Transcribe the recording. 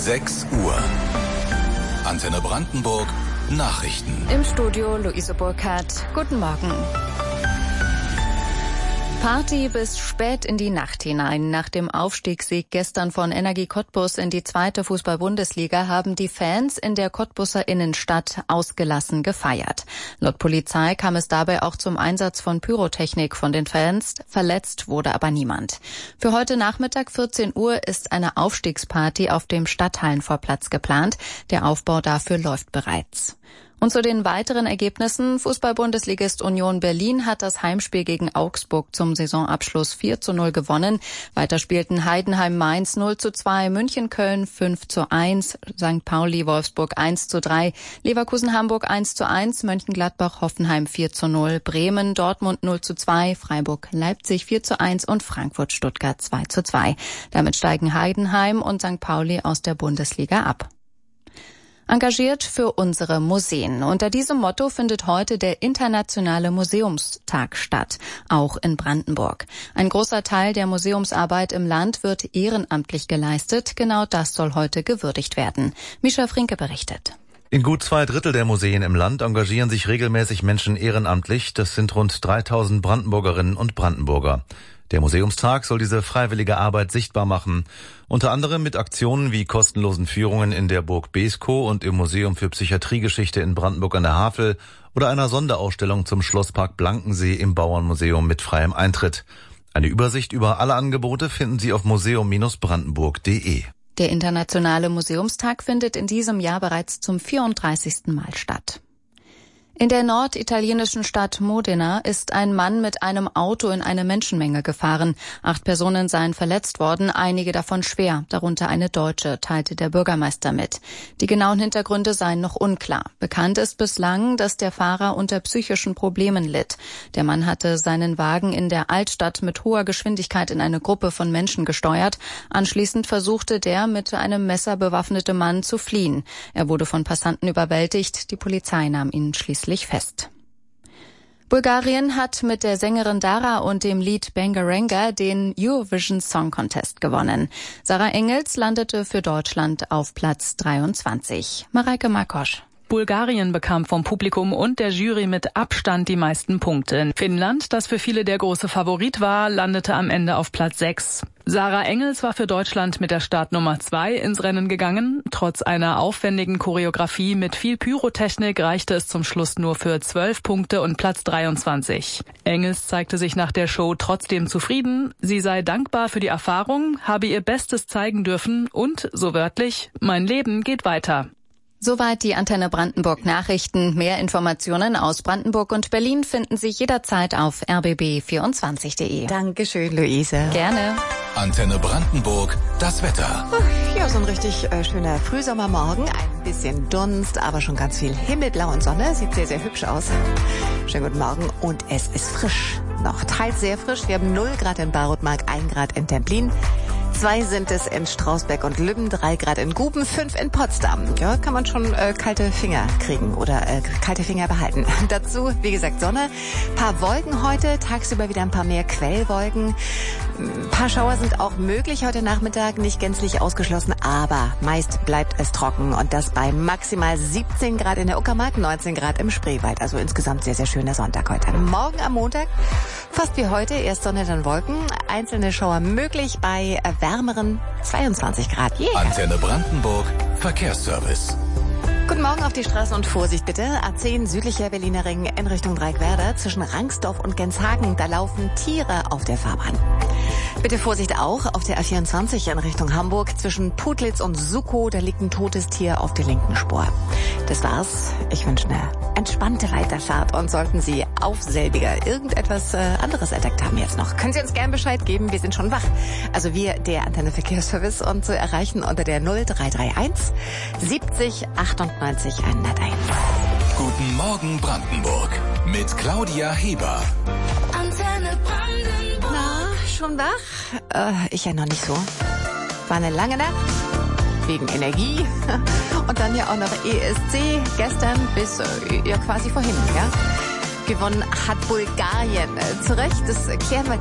6 Uhr. Antenne Brandenburg, Nachrichten. Im Studio Luise Burkhardt. Guten Morgen. Party bis spät in die Nacht hinein. Nach dem Aufstiegssieg gestern von Energie Cottbus in die 2. Fußball-Bundesliga haben die Fans in der Cottbuser Innenstadt ausgelassen gefeiert. Laut Polizei kam es dabei auch zum Einsatz von Pyrotechnik von den Fans. Verletzt wurde aber niemand. Für heute Nachmittag 14 Uhr ist eine Aufstiegsparty auf dem Stadthallenvorplatz geplant. Der Aufbau dafür läuft bereits. Und zu den weiteren Ergebnissen. Fußball-Bundesligist Union Berlin hat das Heimspiel gegen Augsburg zum Saisonabschluss 4:0 gewonnen. Weiter spielten Heidenheim-Mainz 0:2, München-Köln 5:1, St. Pauli-Wolfsburg 1:3, Leverkusen-Hamburg 1:1, Mönchengladbach-Hoffenheim 4:0, Bremen-Dortmund 0:2, Freiburg-Leipzig 4:1 und Frankfurt-Stuttgart 2:2. Damit steigen Heidenheim und St. Pauli aus der Bundesliga ab. Engagiert für unsere Museen. Unter diesem Motto findet heute der Internationale Museumstag statt, auch in Brandenburg. Ein großer Teil der Museumsarbeit im Land wird ehrenamtlich geleistet. Genau das soll heute gewürdigt werden. Mischa Frinke berichtet. In gut 2/3 der Museen im Land engagieren sich regelmäßig Menschen ehrenamtlich. Das sind rund 3000 Brandenburgerinnen und Brandenburger. Der Museumstag soll diese freiwillige Arbeit sichtbar machen. Unter anderem mit Aktionen wie kostenlosen Führungen in der Burg Beeskow und im Museum für Psychiatriegeschichte in Brandenburg an der Havel oder einer Sonderausstellung zum Schlosspark Blankensee im Bauernmuseum mit freiem Eintritt. Eine Übersicht über alle Angebote finden Sie auf museum-brandenburg.de. Der Internationale Museumstag findet in diesem Jahr bereits zum 34. Mal statt. In der norditalienischen Stadt Modena ist ein Mann mit einem Auto in eine Menschenmenge gefahren. 8 Personen seien verletzt worden, einige davon schwer, darunter eine Deutsche, teilte der Bürgermeister mit. Die genauen Hintergründe seien noch unklar. Bekannt ist bislang, dass der Fahrer unter psychischen Problemen litt. Der Mann hatte seinen Wagen in der Altstadt mit hoher Geschwindigkeit in eine Gruppe von Menschen gesteuert. Anschließend versuchte der mit einem Messer bewaffnete Mann zu fliehen. Er wurde von Passanten überwältigt. Die Polizei nahm ihn schließlich fest. Bulgarien hat mit der Sängerin Dara und dem Lied Bangaranga den Eurovision Song Contest gewonnen. Sarah Engels landete für Deutschland auf Platz 23. Mareike Markosch. Bulgarien bekam vom Publikum und der Jury mit Abstand die meisten Punkte. Finnland, das für viele der große Favorit war, landete am Ende auf Platz 6. Sarah Engels war für Deutschland mit der Startnummer 2 ins Rennen gegangen. Trotz einer aufwendigen Choreografie mit viel Pyrotechnik reichte es zum Schluss nur für 12 Punkte und Platz 23. Engels zeigte sich nach der Show trotzdem zufrieden. Sie sei dankbar für die Erfahrung, habe ihr Bestes zeigen dürfen und, so wörtlich, mein Leben geht weiter. Soweit die Antenne Brandenburg Nachrichten. Mehr Informationen aus Brandenburg und Berlin finden Sie jederzeit auf rbb24.de. Dankeschön, Luise. Gerne. Antenne Brandenburg, das Wetter. Ja, so ein richtig schöner Frühsommermorgen. Ein bisschen Dunst, aber schon ganz viel Himmelblau und Sonne. Sieht sehr, sehr hübsch aus. Schönen guten Morgen und es ist frisch. Noch teils sehr frisch. Wir haben 0 Grad in Barutmark, 1 Grad in Templin. 2 sind es in Strausberg und Lübben, 3 Grad in Guben, 5 in Potsdam. Ja, kann man schon kalte Finger kriegen oder kalte Finger behalten. Dazu, wie gesagt, Sonne. Paar Wolken heute, tagsüber wieder ein paar mehr Quellwolken. Ein paar Schauer sind auch möglich heute Nachmittag, nicht gänzlich ausgeschlossen, aber meist bleibt es trocken und das bei maximal 17 Grad in der Uckermark, 19 Grad im Spreewald. Also insgesamt sehr, sehr schöner Sonntag heute. Morgen am Montag, fast wie heute, erst Sonne, dann Wolken. Einzelne Schauer möglich bei wärmeren 22 Grad. Yeah. Antenne Brandenburg, Verkehrsservice. Guten Morgen auf die Straße und Vorsicht bitte. A10 südlicher Berliner Ring in Richtung Dreieckwerder zwischen Rangsdorf und Genshagen. Da laufen Tiere auf der Fahrbahn. Bitte Vorsicht auch auf der A24 in Richtung Hamburg zwischen Putlitz und Sukow. Da liegt ein totes Tier auf der linken Spur. Das war's. Ich wünsche eine entspannte Weiterfahrt und sollten Sie auf selbiger irgendetwas anderes entdeckt haben jetzt noch, können Sie uns gern Bescheid geben. Wir sind schon wach. Also wir, der Antenne Verkehrsservice, und zu erreichen unter der 0331 70 98 101. Guten Morgen Brandenburg mit Claudia Heber. Antenne Brandenburg. Na, schon wach? Ich ja noch nicht so. War eine lange Nacht. Wegen Energie. Und dann ja auch noch ESC. Gestern bis ja quasi vorhin, ja. Gewonnen hat Bulgarien. Zu Recht, das klären wir gleich.